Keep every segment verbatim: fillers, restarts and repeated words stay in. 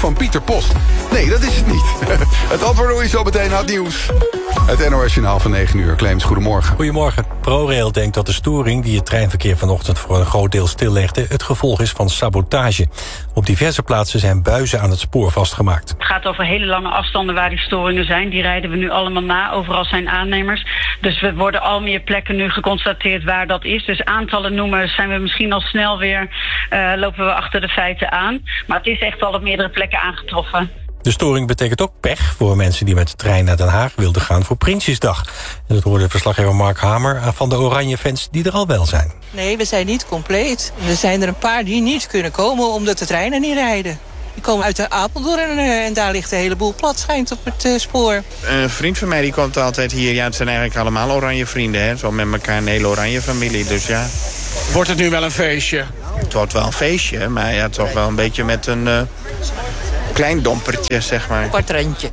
van Pieter Post? Nee, dat is het niet. Het antwoord hoor je zo meteen na het nieuws. Het N O S-journaal van negen uur. Clemens, goedemorgen. Goedemorgen. ProRail denkt dat de storing die het treinverkeer vanochtend voor een groot deel stillegde het gevolg is van sabotage. Op diverse plaatsen zijn buizen aan het spoor vastgemaakt. Het gaat over hele lange afstanden waar die storingen zijn. Die rijden we nu allemaal na. Overal zijn aannemers. Dus we worden al meer plekken nu geconstateerd waar dat is. Dus aantallen noemen zijn we misschien al snel weer, uh, lopen we achter de feiten aan. Maar het is echt al op meerdere plekken aangetroffen. De storing betekent ook pech voor mensen die met de trein naar Den Haag wilden gaan voor Prinsjesdag. En dat hoorde verslaggever Mark Hamer van de Oranje fans die er al wel zijn. Nee, we zijn niet compleet. Er zijn er een paar die niet kunnen komen omdat de treinen niet rijden. Die komen uit de Apeldoorn en, en daar ligt een heleboel plat schijnt op het uh, spoor. Een vriend van mij die komt altijd hier. Ja, het zijn eigenlijk allemaal oranje vrienden, hè. Zo met elkaar een hele oranje familie, dus ja. Wordt het nu wel een feestje? Het wordt wel een feestje, maar ja, toch wel een beetje met een uh, klein dompertje, zeg maar. Kort randje.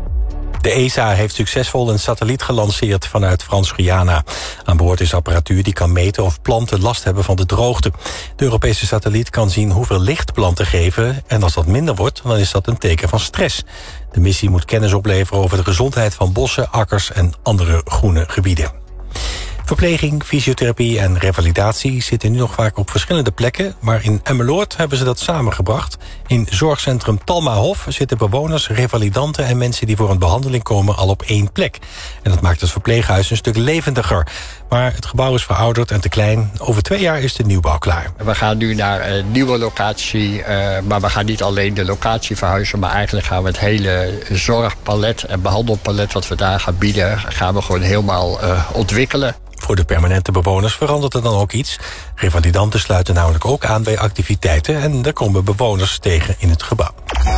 De E S A heeft succesvol een satelliet gelanceerd vanuit Frans-Guyana. Aan boord is apparatuur die kan meten of planten last hebben van de droogte. De Europese satelliet kan zien hoeveel licht planten geven, en als dat minder wordt, dan is dat een teken van stress. De missie moet kennis opleveren over de gezondheid van bossen, akkers en andere groene gebieden. Verpleging, fysiotherapie en revalidatie zitten nu nog vaak op verschillende plekken, maar in Emmeloord hebben ze dat samengebracht. In zorgcentrum Talmahof zitten bewoners, revalidanten en mensen die voor een behandeling komen al op één plek. En dat maakt het verpleeghuis een stuk levendiger. Maar het gebouw is verouderd en te klein. Over twee jaar is de nieuwbouw klaar. We gaan nu naar een nieuwe locatie, uh, maar we gaan niet alleen de locatie verhuizen, maar eigenlijk gaan we het hele zorgpalet en behandelpalet wat we daar gaan bieden, gaan we gewoon helemaal uh, ontwikkelen. Voor de permanente bewoners verandert er dan ook iets. Revalidanten sluiten namelijk ook aan bij activiteiten en er komen bewoners tegen in het gebouw.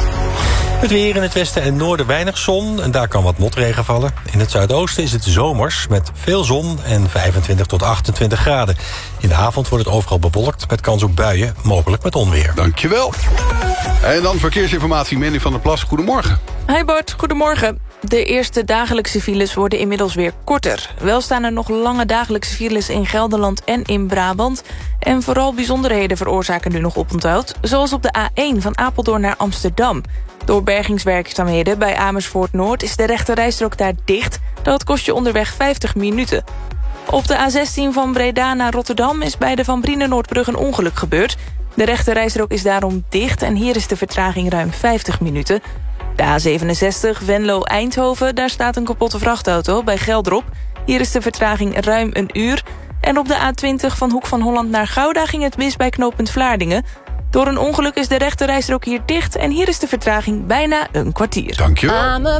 Het weer in het westen en noorden weinig zon en daar kan wat motregen vallen. In het zuidoosten is het zomers met veel zon en vijfentwintig tot achtentwintig graden. In de avond wordt het overal bewolkt met kans op buien, mogelijk met onweer. Dankjewel. En dan verkeersinformatie, Manny van der Plas. Goedemorgen. Hi Bart, goedemorgen. De eerste dagelijkse files worden inmiddels weer korter. Wel staan er nog lange dagelijkse files in Gelderland en in Brabant. En vooral bijzonderheden veroorzaken nu nog oponthoud. Zoals op de A één van Apeldoorn naar Amsterdam. Door bergingswerkzaamheden bij Amersfoort Noord is de rechterrijstrook daar dicht. Dat kost je onderweg vijftig minuten. Op de A zestien van Breda naar Rotterdam is bij de Van Brienenoordbrug een ongeluk gebeurd. De rechterrijstrook is daarom dicht en hier is de vertraging ruim vijftig minuten. De A zevenenzestig Venlo-Eindhoven, daar staat een kapotte vrachtauto bij Geldrop. Hier is de vertraging ruim een uur. En op de A twintig van Hoek van Holland naar Gouda ging het mis bij knooppunt Vlaardingen. Door een ongeluk is de rechterrijstrook hier dicht en hier is de vertraging bijna een kwartier. Dankjewel.